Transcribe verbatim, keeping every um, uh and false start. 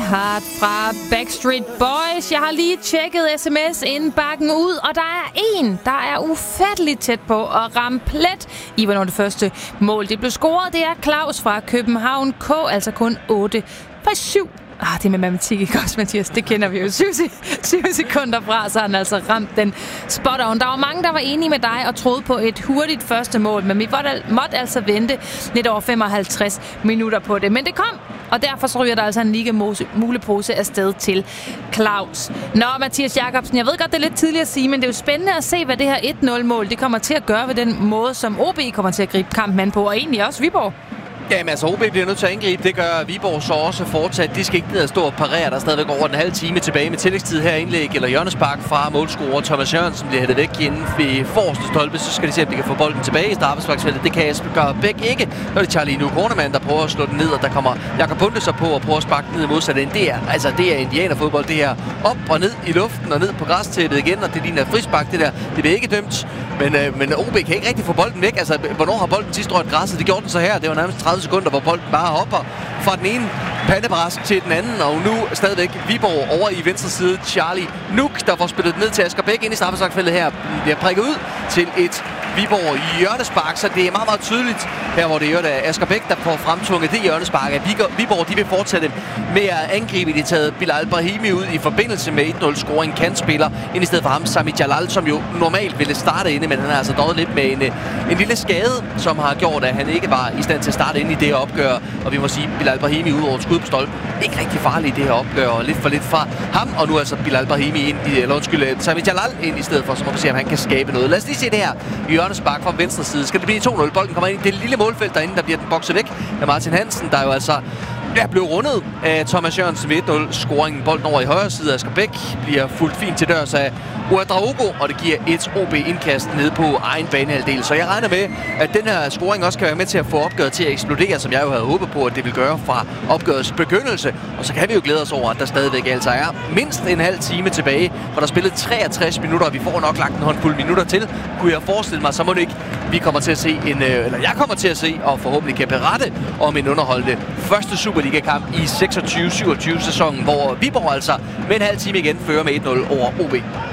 Heart fra Backstreet Boys. Jeg har lige tjekket sms-indbakken ud, og der er en, der er ufatteligt tæt på at ramme plet i, hvornår det første mål det blev scoret. Det er Claus fra København K, altså kun otte for syv. Ah, det er med matematik, ikke også, Mathias? Det kender vi jo. syv sekunder fra, så har han altså ramt den spot on. Der var mange, der var enige med dig og troede på et hurtigt første mål, men vi måtte altså vente lidt over femoghalvtreds minutter på det. Men det kom, og derfor så ryger der altså en lige mulepose afsted til Claus. Nå, Mathias Jakobsen, jeg ved godt, det er lidt tidligt at sige, men det er jo spændende at se, hvad det her et nul-mål det kommer til at gøre ved den måde, som O B kommer til at gribe kampen an på, og egentlig også Viborg. Jamen altså, O B bliver nødt til at angribe. Det gør Viborg så også fortsat. De skal ikke ned og stå og parere. Der er stadigvæk over en halv time tilbage med tillægstid her indlæg eller hjørnespark fra målscorer Thomas Jørgensen bliver hættet væk inden ved forreste stolpe. Så skal de se, om de kan få bolden tilbage i straffesparksfeltet. Det kan Asger Bæk ikke. Når det er Charlie Nukornemann, der prøver at slå den ned, og der kommer Jakob Bunde så på og prøver at sparke den ned i modsatte ende. Det er, altså, det er indianerfodbold, det her. Op og ned i luften og ned på græstæppet igen, og det ligner frispark, det der. Det bliver ikke dømt. Men, øh, men O B kan ikke rigtig få bolden væk. Altså, hvornår har bolden sidst rørt græsset? Det gjorde den så her. Det var nærmest tredive sekunder, hvor bolden bare hopper fra den ene pandebræsk til den anden, og nu stadigvæk Viborg over i venstre side. Charlie Nuk, der får spillet ned til Asger Bæk ind i straffesparksfeltet her, bliver prikket ud til et Viborg hjørnespark, så det er meget, meget tydeligt her, hvor det er Asger Bæk, der får fremtvunget det hjørnespark. At Viborg, de vil fortsætte med at angribe. De taget Bilal Brahimi ud i forbindelse med et nul-scoring kantspiller, ind i stedet for ham Sami Jalal, som jo normalt ville starte inde, men han har altså døjet lidt med en, en lille skade, som har gjort, at han ikke var i stand til at starte ind i det her opgør. Og vi må sige, Bilal Brahimi ud over et skud på stolpen. Ikke rigtig farlig i det her opgør, og lidt for lidt fra ham. Og nu altså Bilal Brahimi ind i, eller undskyld, Sami Jalal ind i stedet for, så må vi se, om han kan skabe noget. Lad os lige se det her. Hjørnespark fra venstre side. Skal det blive to nul? Bolden kommer ind i det lille målfelt derinde, der bliver den bokset væk af Martin Hansen, der jo altså ja, blev rundet af Thomas Jørgensen ved et nul-scoringen. Bolden over i højre side af Asger Bæk bliver fuldt fint til dørs af Ouedraogo, og det giver et O B-indkast ned på egen banehalvdel. Så jeg regner med, at den her scoring også kan være med til at få opgøret til at eksplodere, som jeg jo havde håbet på, at det vil gøre fra opgørets begyndelse. Og så kan vi jo glæde os over, at der stadigvæk altså er mindst en halv time tilbage, hvor der er spillet treogtres minutter, og vi får nok lagt en håndfuld minutter til. Kunne jeg forestille mig, så må det ikke, vi kommer til at se en, eller jeg kommer til at se, og forhåbentlig kan berette om en underholdende første Superliga-kamp i seksogtyve syvogtyve sæsonen, hvor Viborg altså med en halv time igen fører med et nul over O B.